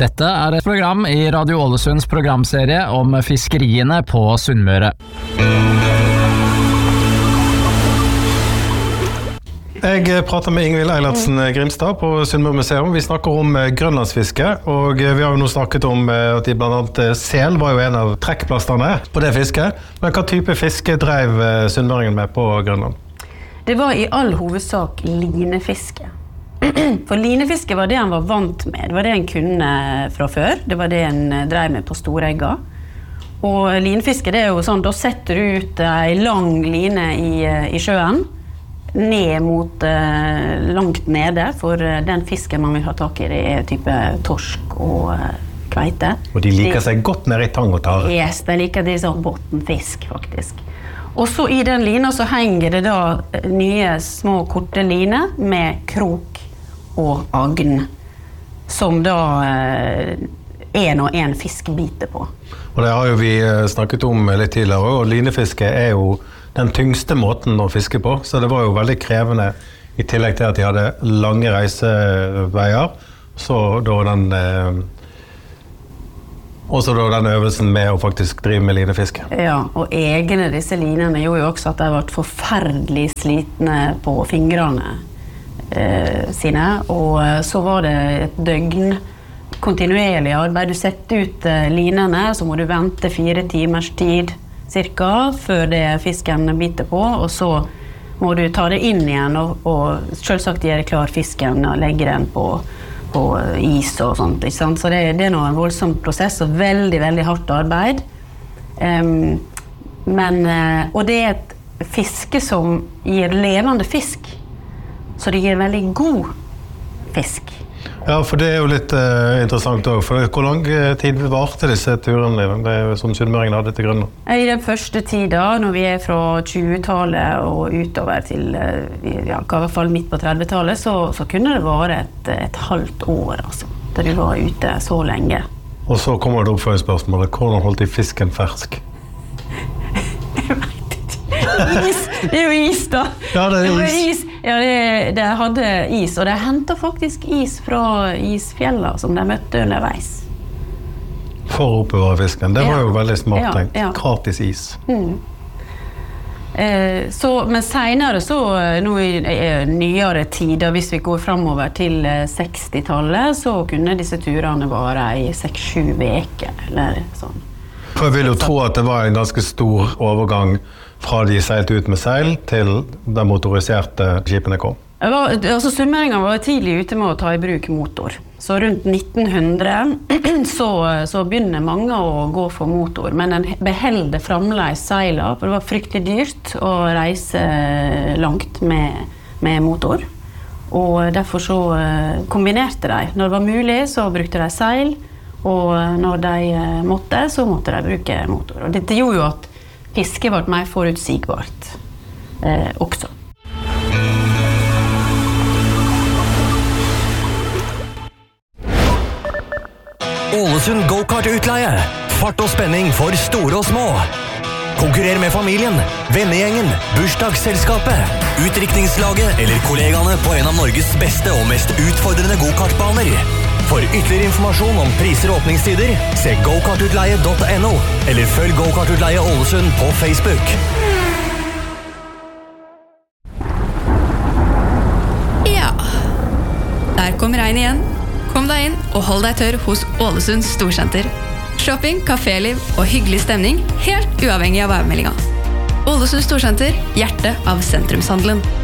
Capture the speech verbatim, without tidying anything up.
Dette er et program i Radio Ålesunds programserie om fiskeriene på Sunnmøre. Jeg prater med Ingvild Eilertsen Grimstad på Sunnmøre Museum. Vi snakker om grønlandsfiske, og vi har jo nå snakket om at de blant annet sel var jo en av trekkplasterne på det fisket. Men hva type fiske drev sunnmøringen med på Grønland? Det var i all hovedsak linefiske. For linefiske var det han var vant med. Det var det han kunne fra før. Det var det han drev med på Storegga. Og linefiske, det er jo sånn, da setter du ut en lang line i, i sjøen, ned mot uh, langt nede, for uh, den fisken man vil ha tak i det er type torsk og uh, kveite. Og de liker de, seg godt ned i tang og tare. Yes, de liker det sånn bottenfisk faktisk. Og så i den lina så henger det da nye små korte line med krok og agn, som da uh, en og en fisk biter på. Og det har jo vi snakket om litt tidligere, og linefiske er jo den tyngste måten å fiske på, så det var jo veldig krevende i tillegg til at de hadde lange reiseveier, så da den eh, også da den øvelsen med å faktisk drive med linefiske. Ja, og egne disse linene gjorde jo også at de ble forferdelig slitne på fingrene eh, sine, og så var det et døgn kontinuerlig arbeid. Du setter ut eh, linene, så må du vente fire timers tid cirka, før det fisken biter på, og så må du ta det inn igjen og, og selvsagt gjøre klar fisken og legge den på, på is og sånt, ikke sant? Så det, det er noe en voldsom prosess og veldig, veldig hardt arbeid. Um, men, uh, og det er et fiske som gir levende fisk, så det gir veldig god fisk. Ja, for det er jo litt uh, interessant også, for hvor lang tid varte disse turene det er som sunnmøringen hadde til Grønland? I den første tida, når vi er fra tjuetallet og utover til uh, ja, i hvert fall midt på trettitallet, så, så kunne det være et, et halvt år, altså, da vi var ute så lenge. Og så kommer det oppfølgingsspørsmålet, hvordan holdt de fisken fersk? Jeg vet ikke. Is, det er jo is da. Ja, det er is. Det is. Ja, det, det hadde is, og de hentet faktisk is fra isfjeller som de møtte underveis. For å oppbevare fisken, det var jo veldig smart tenkt. Ja, ja. Gratis is. Mm. Eh, så, men senere så, nå i eh, nyere tider, hvis vi går fremover til eh, sekstitallet, så kunne disse turene vare i seks sju veker, eller sånn. For jeg vil jo tro at det var en ganske stor overgang fra de seilte ut med seil til de motoriserte skipene kom. Var, altså, sunnmøringen var tidlig ute med å ta i bruk motor. Så rundt nitten hundre så, så begynner mange å gå for motor, men den beholder fremdeles seiler, for det var fryktelig dyrt å reise langt med, med motor. Og derfor så kombinerte de. Når det var mulig så brukte de seil, og når de måtte, så måtte de bruke motor. Og dette gjorde jo at fisket ble mer forutsigbart eh, også. Ålesund go-kart-utleie. Fart og spenning for store og små. Konkurrer med familien, vennegjengen, bursdagsselskapet, utdrikningslaget eller kollegaene på en av Norges beste og mest utfordrende go-kartbaner. For ytterligere informasjon om priser og åpningstider, se go kart utleie punktum no eller følg Go-kart-utleie Ålesund på Facebook. Ja, der kom regn igjen. Kom deg inn og hold deg tørr hos Ålesund Storsenter. Shopping, kaféliv og hyggelig stemning, helt uavhengig av værmeldinga. Ålesund Storsenter, hjertet av sentrumshandelen.